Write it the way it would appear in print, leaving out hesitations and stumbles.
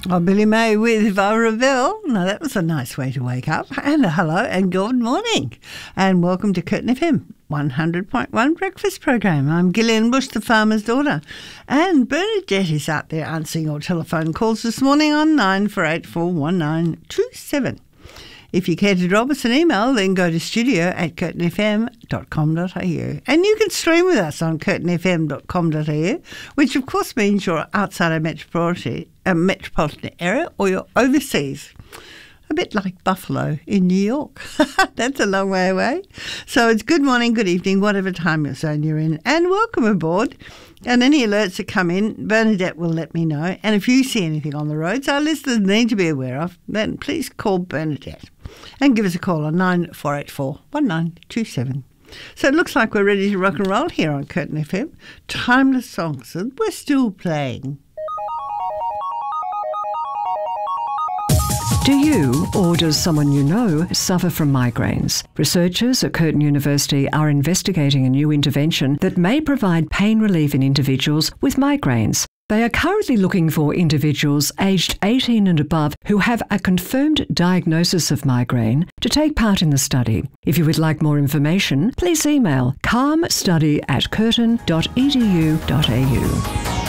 Oh, Billy May with Varaville. Now, that was a nice way to wake up. And hello and good morning. And welcome to Curtin FM 100.1 Breakfast Program. I'm Gillian Bush, the farmer's daughter. And Bernadette is out there answering your telephone calls this morning on 94841927. If you care to drop us an email, then go to studio@curtinfm.com.au. And you can stream with us on curtinfm.com.au, which of course means you're outside a metropolitan area or you're overseas. A bit like Buffalo in New York. That's a long way away. So it's good morning, good evening, whatever time zone you're in. And welcome aboard. And any alerts that come in, Bernadette will let me know. And if you see anything on the roads our listeners need to be aware of, then please call Bernadette and give us a call on 9484 1927. So it looks like we're ready to rock and roll here on Curtin FM. Timeless songs, and we're still playing. Do you, or does someone you know, suffer from migraines? Researchers at Curtin University are investigating a new intervention that may provide pain relief in individuals with migraines. They are currently looking for individuals aged 18 and above who have a confirmed diagnosis of migraine to take part in the study. If you would like more information, please email calmstudy@curtin.edu.au.